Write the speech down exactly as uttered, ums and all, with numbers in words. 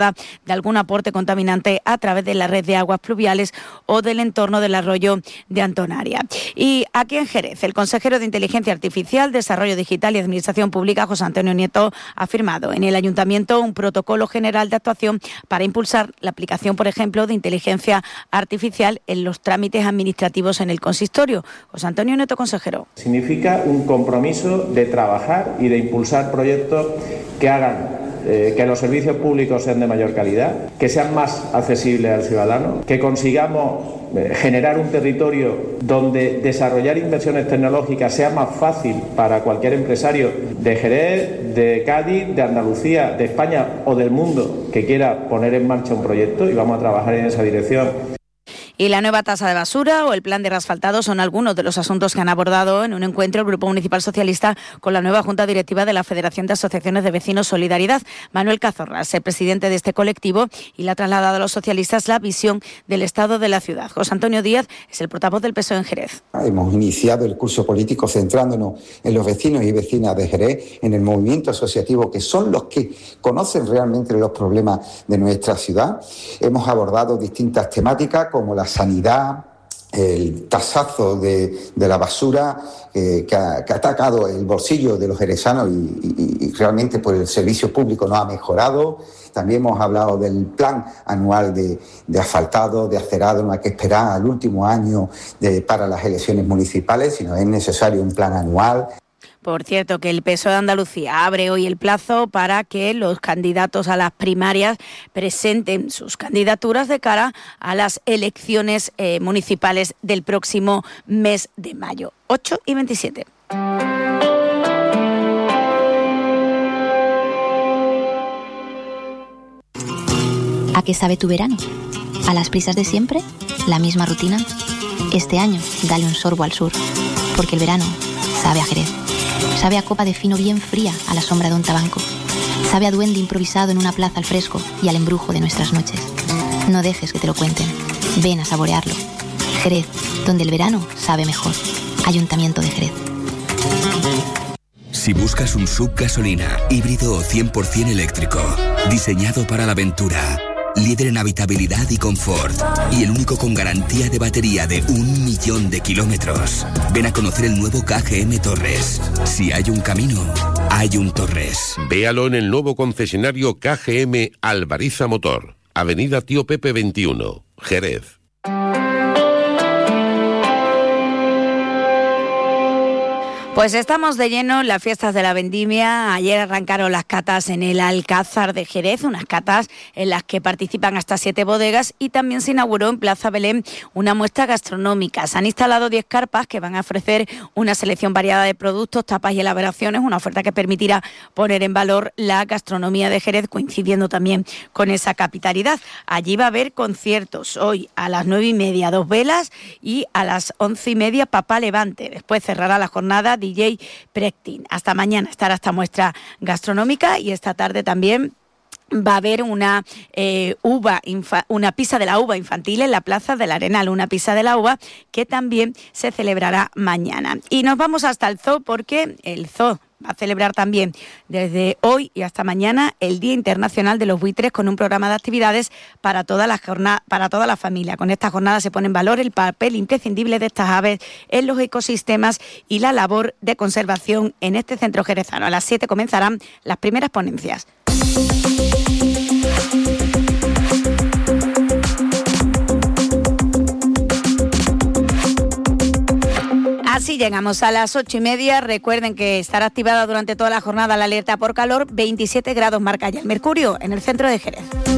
de algún aporte contaminante a través de la red de aguas pluviales o del entorno del arroyo de Antonaria. Y aquí en Jerez, el consejero de Inteligencia Artificial, Desarrollo Digital y Administración Pública, José Antonio Nieto, ha firmado en el Ayuntamiento un protocolo general de actuación para impulsar la aplicación, por ejemplo, de inteligencia artificial en los trámites administrativos en el consistorio. José Antonio Nieto, consejero. Significa un compromiso de trabajar y de impulsar proyectos que hagan Eh, que los servicios públicos sean de mayor calidad, que sean más accesibles al ciudadano, que consigamos eh, generar un territorio donde desarrollar inversiones tecnológicas sea más fácil para cualquier empresario de Jerez, de Cádiz, de Andalucía, de España o del mundo que quiera poner en marcha un proyecto, y vamos a trabajar en esa dirección. Y la nueva tasa de basura o el plan de reasfaltado son algunos de los asuntos que han abordado en un encuentro el Grupo Municipal Socialista con la nueva Junta Directiva de la Federación de Asociaciones de Vecinos Solidaridad. Manuel Cazorlas, el presidente de este colectivo, y le ha trasladado a los socialistas la visión del estado de la ciudad. José Antonio Díaz es el portavoz del P S O E en Jerez. Hemos iniciado el curso político centrándonos en los vecinos y vecinas de Jerez, en el movimiento asociativo, que son los que conocen realmente los problemas de nuestra ciudad. Hemos abordado distintas temáticas como la sanidad, el tasazo de, de la basura eh, que, ha, que ha atacado el bolsillo de los jerezanos y, y, y realmente pues, el servicio público no ha mejorado. También hemos hablado del plan anual de, de asfaltado, de acerado. No hay que esperar al último año de, para las elecciones municipales, sino es necesario un plan anual. Por cierto, que el P S O E de Andalucía abre hoy el plazo para que los candidatos a las primarias presenten sus candidaturas de cara a las elecciones eh, municipales del próximo mes de mayo, ocho y veintisiete. ¿A qué sabe tu verano? ¿A las prisas de siempre? ¿La misma rutina? Este año, dale un sorbo al sur, porque el verano sabe a Jerez. Sabe a copa de fino bien fría a la sombra de un tabanco. Sabe a duende improvisado en una plaza al fresco y al embrujo de nuestras noches. No dejes que te lo cuenten. Ven a saborearlo. Jerez, donde el verano sabe mejor. Ayuntamiento de Jerez. Si buscas un sub gasolina, híbrido o cien por ciento eléctrico, diseñado para la aventura, líder en habitabilidad y confort, y el único con garantía de batería de un millón de kilómetros. Ven a conocer el nuevo K G M Torres. Si hay un camino, hay un Torres. Véalo en el nuevo concesionario K G M Albariza Motor, Avenida Tío Pepe veintiuno, Jerez. Pues estamos de lleno en las fiestas de la vendimia. Ayer arrancaron las catas en el Alcázar de Jerez, unas catas en las que participan hasta siete bodegas, y también se inauguró en Plaza Belén una muestra gastronómica. Se han instalado diez carpas que van a ofrecer una selección variada de productos, tapas y elaboraciones, una oferta que permitirá poner en valor la gastronomía de Jerez, coincidiendo también con esa capitalidad. Allí va a haber conciertos hoy a las nueve y media, Dos Velas, y a las once y media Papá Levante. Después cerrará la jornada D J Prectin. Hasta mañana estará esta muestra gastronómica, y esta tarde también va a haber una eh, uva, infa, una pisa de la uva infantil en la Plaza del Arenal, una pisa de la uva que también se celebrará mañana. Y nos vamos hasta el zoo, porque el zoo va a celebrar también desde hoy y hasta mañana el Día Internacional de los Buitres, con un programa de actividades para toda la jornada, para toda la familia. Con esta jornada se pone en valor el papel imprescindible de estas aves en los ecosistemas y la labor de conservación en este centro jerezano. A las siete comenzarán las primeras ponencias. Así llegamos a las ocho y media. Recuerden que estará activada durante toda la jornada la alerta por calor. veintisiete grados marca ya el mercurio en el centro de Jerez.